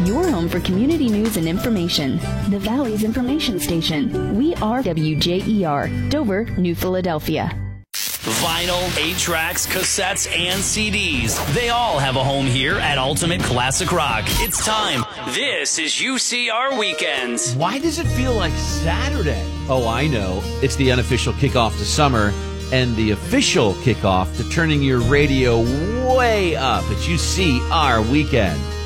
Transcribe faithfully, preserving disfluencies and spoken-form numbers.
your home for community news and information. The Valley's information station. We are W J E R, Dover, New Philadelphia. Vinyl, eight tracks, cassettes, and C Ds. They all have a home here at Ultimate Classic Rock. It's time. This is U C R Weekends. Why does it feel like Saturday? Oh, I know. It's the unofficial kickoff to summer and the official kickoff to turning your radio way up. It's U C R Weekend.